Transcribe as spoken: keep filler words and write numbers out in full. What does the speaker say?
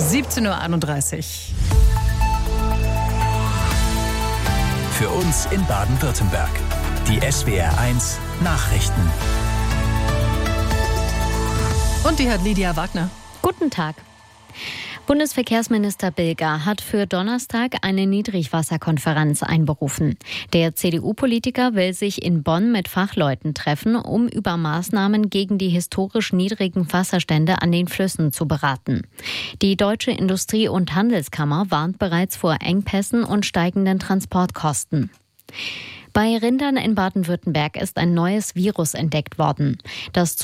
siebzehn Uhr einunddreißig. Für uns in Baden-Württemberg. Die S W R eins Nachrichten. Und die hat Lydia Wagner. Guten Tag. Bundesverkehrsminister Bilger hat für Donnerstag eine Niedrigwasserkonferenz einberufen. Der C D U-Politiker will sich in Bonn mit Fachleuten treffen, um über Maßnahmen gegen die historisch niedrigen Wasserstände an den Flüssen zu beraten. Die Deutsche Industrie- und Handelskammer warnt bereits vor Engpässen und steigenden Transportkosten. Bei Rindern in Baden-Württemberg ist ein neues Virus entdeckt worden. Das